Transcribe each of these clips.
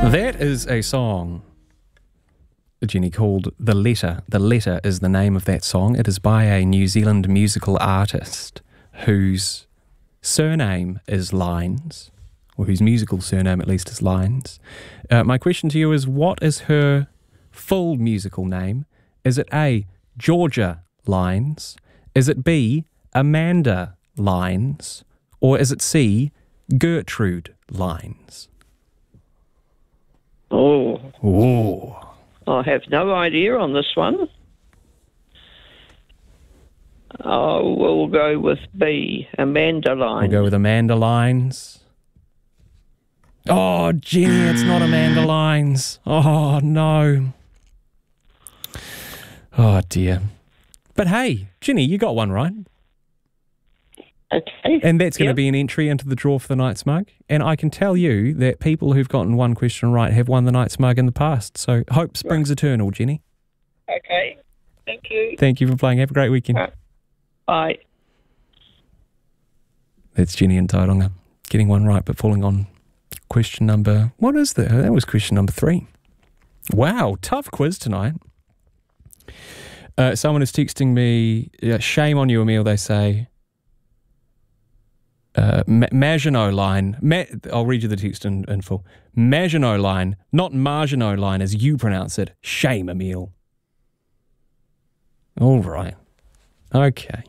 That is a song, Jenny, called The Letter. The Letter is the name of that song. It is by a New Zealand musical artist whose surname is Lines, or whose musical surname at least is Lines. My question to you is, what is her full musical name? Is it A, Georgia Lines? Is it B, Amanda Lines? Or is it C, Gertrude Lines? Oh. I have no idea on this one. We'll go with B, Amanda Lines. We'll go with Amanda Lines. Oh, Jenny, it's not Amanda Lines. Oh, no. Oh, dear. But hey, Jenny, you got one right. Okay. And that's going to be an entry into the draw for the Night's Mug. And I can tell you that people who've gotten one question right have won the Night's Mug in the past. So hope springs eternal, Jenny. Okay. Thank you. Thank you for playing. Have a great weekend. Bye. That's Jenny and Tauranga getting one right, but falling on question number... What is that? That was question number 3. Wow, tough quiz tonight. Someone is texting me, shame on you, Emil, they say... Maginot Line. I'll read you the text in full. Maginot Line, not Marginot Line as you pronounce it. Shame, Emil. All right. Okay.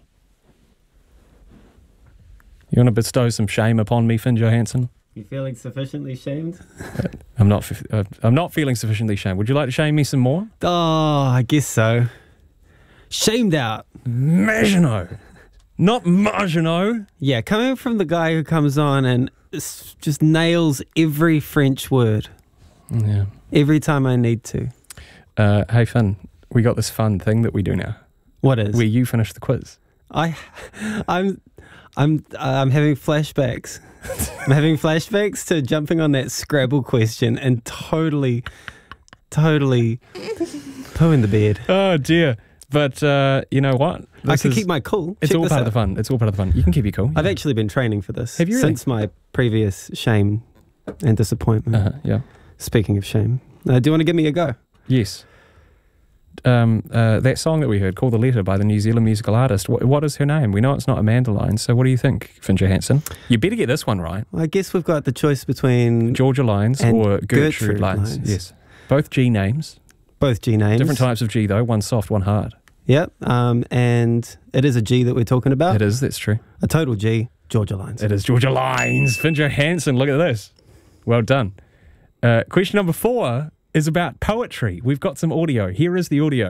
You want to bestow some shame upon me, Finn Johansson? You feeling sufficiently shamed? I'm not feeling sufficiently shamed. Would you like to shame me some more? Oh, I guess so. Shamed out. Maginot. Not Marginot. Yeah, coming from the guy who comes on and just nails every French word. Yeah. Every time I need to. Hey, Finn, we got this fun thing that we do now. What is? Where you finish the quiz. I'm having flashbacks. I'm having flashbacks to jumping on that Scrabble question and totally pooing the bed. Oh, dear. But you know what? I can keep my cool. It's all part of the fun. It's all part of the fun. You can keep your cool. I've actually been training for this. Have you really? Since my previous shame and disappointment. Yeah. Speaking of shame, do you want to give me a go? Yes. That song that we heard, called The Letter by the New Zealand musical artist, what is her name? We know it's not Amanda Lines, so what do you think, Finn Johansson? You better get this one right. Well, I guess we've got the choice between... Georgia Lines or Gertrude Lines. Yes. Both G names. Both G names. Different types of G, though. One soft, one hard. Yep. And it is a G that we're talking about. It is, that's true. A total G, Georgia Lines. It is Georgia Lines. Finn Johansson, look at this. Well done. Question number 4 is about poetry. We've got some audio. Here is the audio.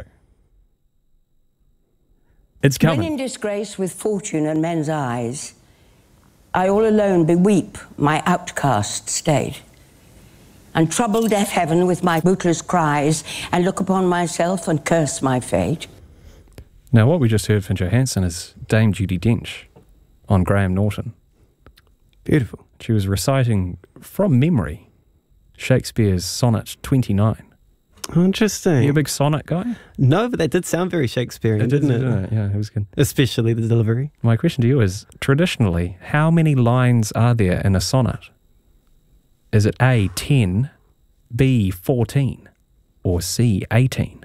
It's coming. When in disgrace with fortune and men's eyes, I all alone beweep my outcast state, and trouble deaf heaven with my bootless cries, and look upon myself and curse my fate. Now, what we just heard from Johansson is Dame Judi Dench on Graham Norton. Beautiful. She was reciting from memory Shakespeare's Sonnet 29. Interesting. Are you a big sonnet guy? No, but that did sound very Shakespearean, didn't it? Yeah, it was good. Especially the delivery. My question to you is, traditionally, how many lines are there in a sonnet? Is it A, 10, B, 14, or C, 18?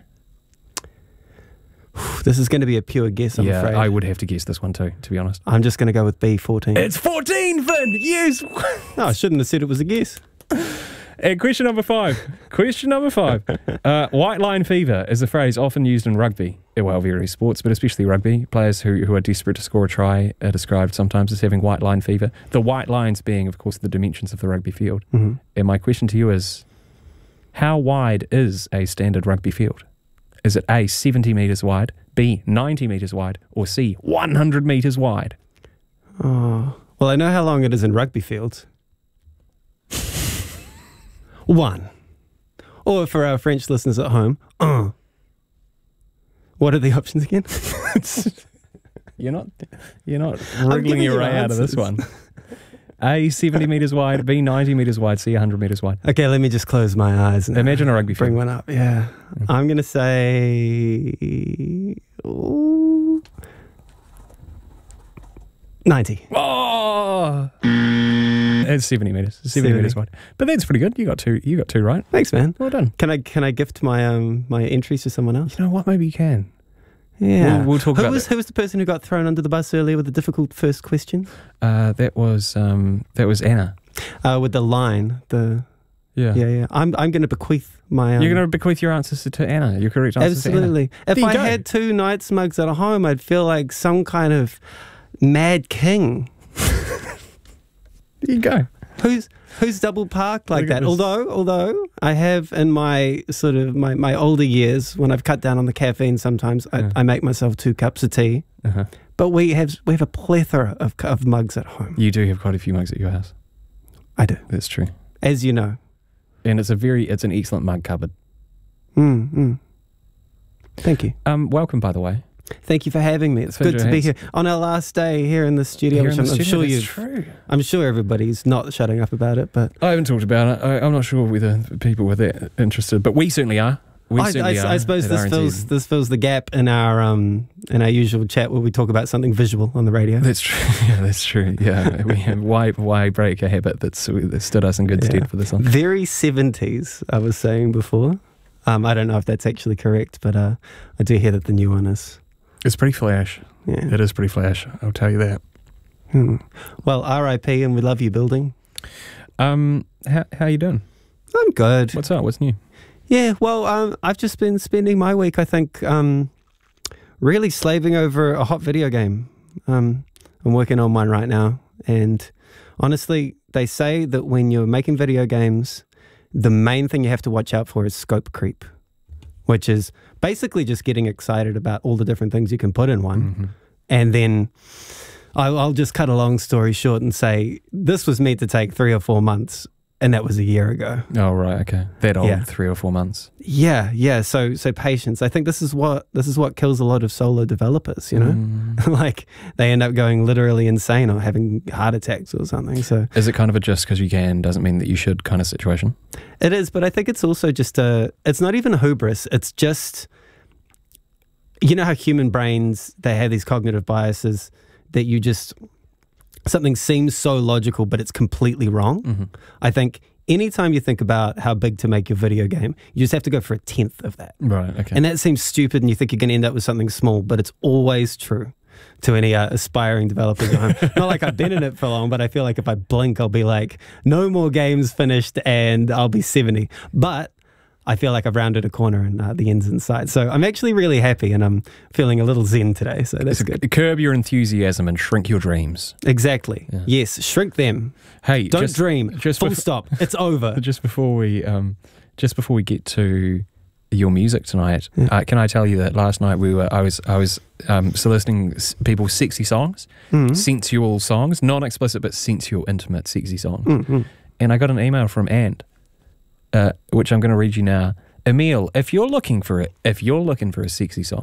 This is going to be a pure guess, I'm afraid. I would have to guess this one too, to be honest. I'm just going to go with B, 14. It's 14, Finn! Yes! No, I shouldn't have said it was a guess. And question number 5. White line fever is a phrase often used in rugby. Well, various sports, but especially rugby. Players who are desperate to score a try are described sometimes as having white line fever. The white lines being, of course, the dimensions of the rugby field. Mm-hmm. And my question to you is, how wide is a standard rugby field? Is it A, 70 metres wide, B, 90 metres wide, or C, 100 metres wide? Oh, well, I know how long it is in rugby fields. 1. Or for our French listeners at home, What are the options again? You're not wriggling your way out of this one. A, 70 metres wide, B, 90 metres wide, C, 100 metres wide. Okay, let me just close my eyes and imagine a rugby bring field. one up. Yeah. I'm going to say 90. Oh! It's 70 meters. 70 meters wide. But that's pretty good. You got two. You got two right. Thanks, man. Well done. Can I gift my my entries to someone else? You know what? Maybe you can. Yeah. We'll talk about who was the person who got thrown under the bus earlier with the difficult first question? That was Anna. With the line, yeah. I'm going to bequeath my. You're going to bequeath your answers to Anna. Your correct answers to Anna. Absolutely. If I had 2 Knights mugs at home, I'd feel like some kind of mad king. There you go. Who's double parked like that? Although I have in my sort of my older years, when I've cut down on the caffeine, sometimes I make myself 2 cups of tea. Uh-huh. But we have a plethora of mugs at home. You do have quite a few mugs at your house. I do. That's true. As you know. And it's an excellent mug cupboard. Thank you. Welcome, by the way. Thank you for having me. It's good to be here on our last day here in the studio. I'm sure everybody's not shutting up about it, but I haven't talked about it. I'm not sure whether people were that interested, but we certainly are. I suppose this fills the gap in our usual chat where we talk about something visual on the radio. That's true. Yeah, that's true. Yeah, we have why break a habit that stood us in good stead for this one. Very 70s. I was saying before. I don't know if that's actually correct, but I do hear that the new one is. It's pretty flash. Yeah. It is pretty flash. I'll tell you that. Well, R.I.P. and we love you, building. How you doing? I'm good. What's up? What's new? Yeah, well, I've just been spending my week, I think, really slaving over a hot video game. I'm working on one right now, and honestly, they say that when you're making video games, the main thing you have to watch out for is scope creep, which is basically just getting excited about all the different things you can put in one. Mm-hmm. And then I'll just cut a long story short and say, this was meant to take 3 or 4 months, and that was a year ago. Oh, right, okay. That old, 3 or 4 months. Yeah. So patience. I think this is what kills a lot of solo developers, you know? Like, they end up going literally insane or having heart attacks or something. So is it kind of a just because you can doesn't mean that you should kind of situation? It is, but I think it's also just it's not even a hubris. It's just, you know how human brains, they have these cognitive biases that you just, something seems so logical, but it's completely wrong. Mm-hmm. I think anytime you think about how big to make your video game, you just have to go for 1/10 of that. Right, okay. And that seems stupid and you think you're going to end up with something small, but it's always true to any aspiring developers at home. Not like I've been in it for long, but I feel like if I blink, I'll be like, no more games finished and I'll be 70. But I feel like I've rounded a corner in the ends and sides. So I'm actually really happy and I'm feeling a little zen today. So that's good. Curb your enthusiasm and shrink your dreams. Exactly. Yeah. Yes, shrink them. Hey, don't dream. Full stop. It's over. Just before we get to your music tonight, can I tell you that last night I was soliciting people's sexy songs, sensual songs, non-explicit but sensual, intimate, sexy songs, and I got an email from Ant. Which I'm going to read you now. Emil, if you're looking for a sexy song,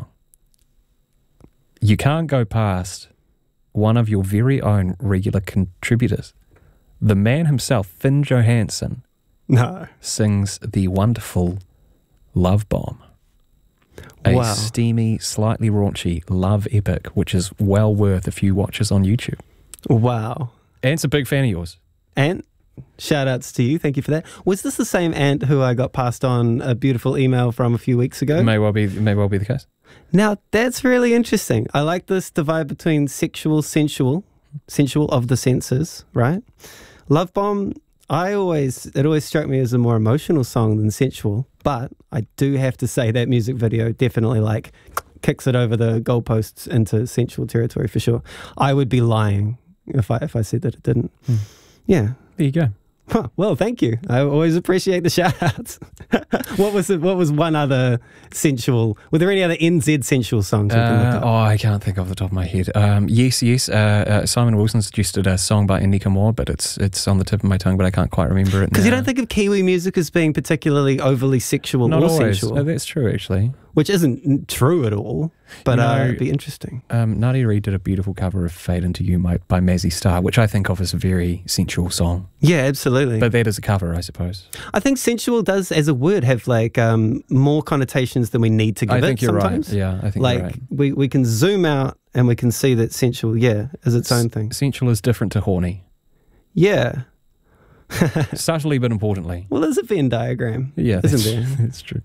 you can't go past one of your very own regular contributors. The man himself, Finn Johansson, sings the wonderful Love Bomb. A steamy, slightly raunchy love epic, which is well worth a few watches on YouTube. Wow. Ant's a big fan of yours. Ant? Shout outs to you. Thank you for that. Was this the same Ant who I got passed on a beautiful email from a few weeks ago? May well be the case. Now, that's really interesting. I like this divide between sexual, sensual of the senses, right? Love Bomb, it always struck me as a more emotional song than sensual, but I do have to say that music video definitely like kicks it over the goalposts into sensual territory for sure. I would be lying if I said that it didn't. Yeah. There you go. Huh, well, thank you. I always appreciate the shout-outs. What was one other sensual... Were there any other NZ sensual songs we can look up? I can't think off the top of my head. Yes. Simon Wilson suggested a song by Indika Moore, but it's on the tip of my tongue, but I can't quite remember it. Because you don't think of Kiwi music as being particularly overly sexual Not or always. sensual. Oh, that's true, actually. Which isn't true at all, but it'd be interesting. Nadia Reid did a beautiful cover of Fade Into You by Mazzy Star, which I think of as a very sensual song. Yeah, absolutely. But that is a cover, I suppose. I think sensual does, as a word, have like more connotations than we need to give it. I think you're sometimes. right. Yeah, I think like you're right. we can zoom out and we can see that sensual, is its own thing. Sensual is different to horny. Yeah. Subtly but importantly. Well, there's a Venn diagram, Yeah, isn't there? That's true.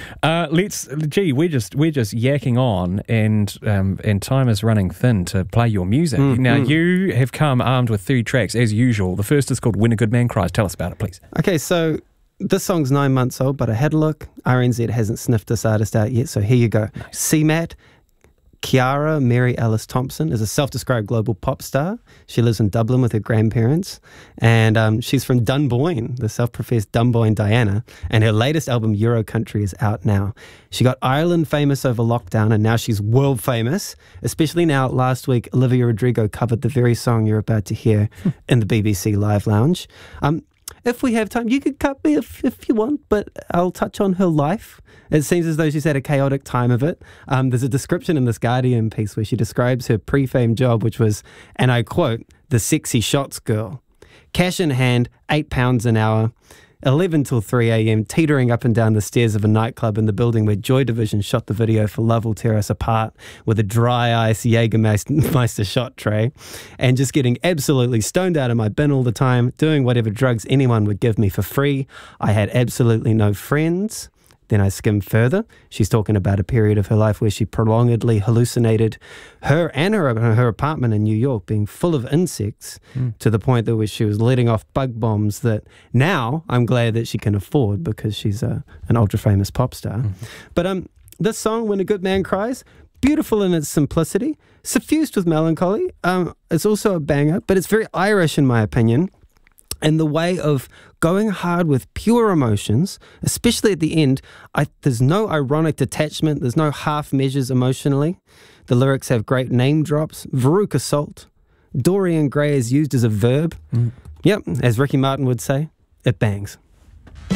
We're just yakking on, and time is running thin to play your music. Now you have come armed with 3 tracks as usual. The first is called "When a Good Man Cries." Tell us about it, please. Okay, so this song's 9 months old, but I had a look. RNZ hasn't sniffed this artist out yet, so here you go. Nice. CMAT. Kiara Mary Alice Thompson is a self-described global pop star. She lives in Dublin with her grandparents, and she's from Dunboyne, the self-professed Dunboyne Diana, and her latest album, Euro Country, is out now. She got Ireland famous over lockdown, and now she's world famous, especially now. Last week, Olivia Rodrigo covered the very song you're about to hear in the BBC Live Lounge. If we have time, you could cut me if you want, but I'll touch on her life. It seems as though she's had a chaotic time of it. There's a description in this Guardian piece where she describes her pre-fame job, which was, and I quote, the sexy shots girl. Cash in hand, £8 an hour, 11 till 3 a.m, teetering up and down the stairs of a nightclub in the building where Joy Division shot the video for Love Will Tear Us Apart with a dry ice Jägermeister shot tray, and just getting absolutely stoned out of my bin all the time, doing whatever drugs anyone would give me for free. I had absolutely no friends. Then I skimmed further. She's talking about a period of her life where she prolongedly hallucinated her and her apartment in New York being full of insects to the point that she was letting off bug bombs that now I'm glad that she can afford because she's an ultra-famous pop star. But this song, When a Good Man Cries, beautiful in its simplicity, suffused with melancholy. It's also a banger, but it's very Irish in my opinion. And the way of going hard with pure emotions, especially at the end, there's no ironic detachment, there's no half measures emotionally. The lyrics have great name drops, Veruca Salt. Dorian Gray is used as a verb. Yep, as Ricky Martin would say, it bangs.